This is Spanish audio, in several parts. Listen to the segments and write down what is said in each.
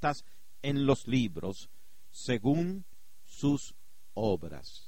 escritas en los libros, según sus obras.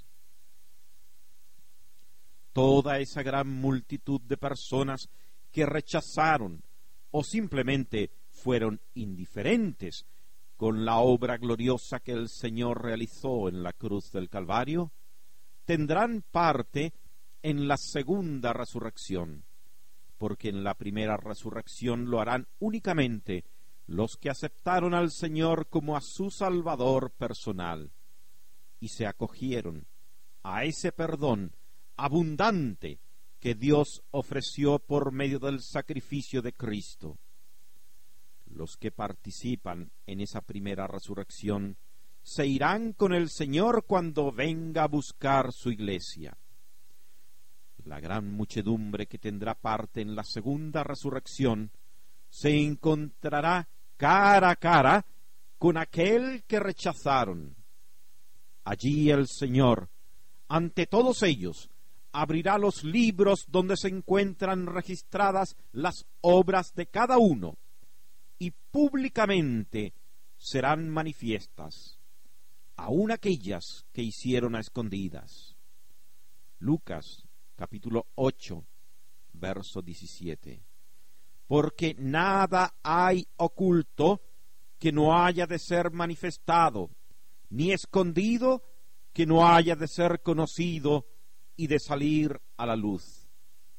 Toda esa gran multitud de personas que rechazaron o simplemente fueron indiferentes con la obra gloriosa que el Señor realizó en la cruz del Calvario, tendrán parte en la segunda resurrección, porque en la primera resurrección lo harán únicamente los que aceptaron al Señor como a su Salvador personal y se acogieron a ese perdón abundante que Dios ofreció por medio del sacrificio de Cristo. Los que participan en esa primera resurrección se irán con el Señor cuando venga a buscar su iglesia. La gran muchedumbre que tendrá parte en la segunda resurrección se encontrará cara a cara con aquel que rechazaron. Allí el Señor, ante todos ellos, abrirá los libros donde se encuentran registradas las obras de cada uno, y públicamente serán manifiestas, aun aquellas que hicieron a escondidas. Lucas capítulo 8, verso 17. Porque nada hay oculto que no haya de ser manifestado, ni escondido que no haya de ser conocido y de salir a la luz.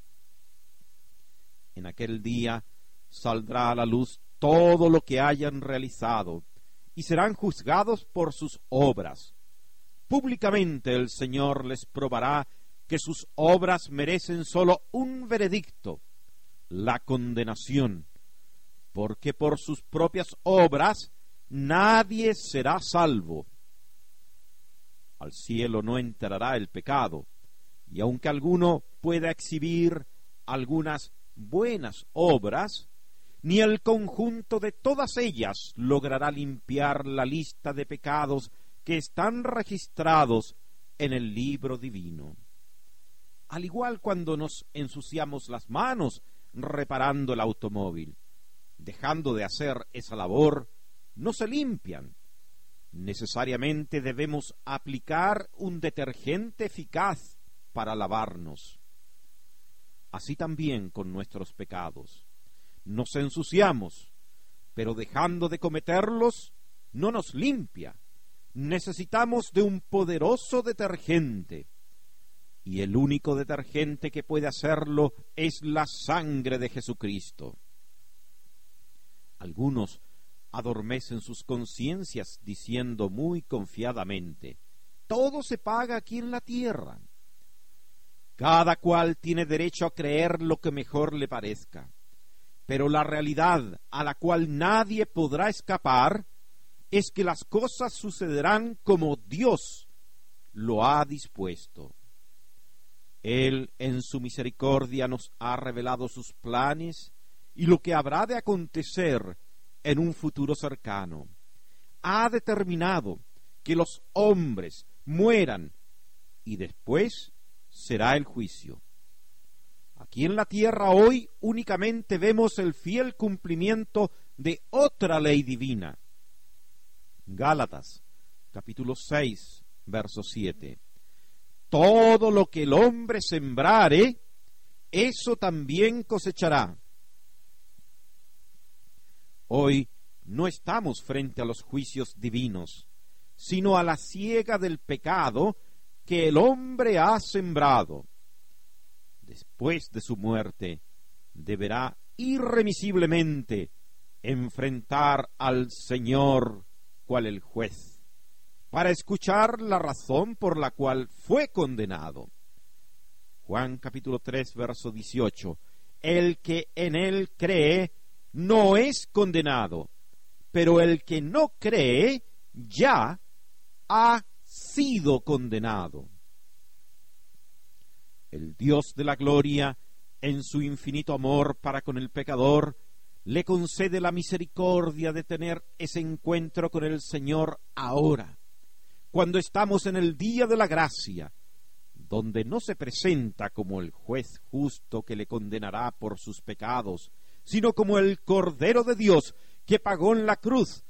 En aquel día saldrá a la luz todo lo que hayan realizado, y serán juzgados por sus obras. Públicamente el Señor les probará que sus obras merecen sólo un veredicto, la condenación, porque por sus propias obras nadie será salvo. Al cielo no entrará el pecado, y aunque alguno pueda exhibir algunas buenas obras, ni el conjunto de todas ellas logrará limpiar la lista de pecados que están registrados en el libro divino. Al igual cuando nos ensuciamos las manos reparando el automóvil, dejando de hacer esa labor, no se limpian. Necesariamente debemos aplicar un detergente eficaz para lavarnos. Así también con nuestros pecados. Nos ensuciamos, pero dejando de cometerlos, no nos limpia. Necesitamos de un poderoso detergente, y el único detergente que puede hacerlo es la sangre de Jesucristo. Algunos adormecen sus conciencias diciendo muy confiadamente: todo se paga aquí en la tierra. Cada cual tiene derecho a creer lo que mejor le parezca, pero la realidad a la cual nadie podrá escapar es que las cosas sucederán como Dios lo ha dispuesto. Él en su misericordia nos ha revelado sus planes y lo que habrá de acontecer en un futuro cercano. Ha determinado que los hombres mueran y después será el juicio. Aquí en la tierra hoy únicamente vemos el fiel cumplimiento de otra ley divina. Gálatas, capítulo 6, verso 7. Todo lo que el hombre sembrare, eso también cosechará. Hoy no estamos frente a los juicios divinos, sino a la siega del pecado que el hombre ha sembrado. Después de su muerte, deberá irremisiblemente enfrentar al Señor cual el juez, para escuchar la razón por la cual fue condenado. Juan capítulo 3, verso 18. El que en él cree no es condenado, pero el que no cree ya ha sido condenado. El Dios de la gloria, en su infinito amor para con el pecador, le concede la misericordia de tener ese encuentro con el Señor ahora, cuando estamos en el día de la gracia, donde no se presenta como el juez justo que le condenará por sus pecados, sino como el Cordero de Dios que pagó en la cruz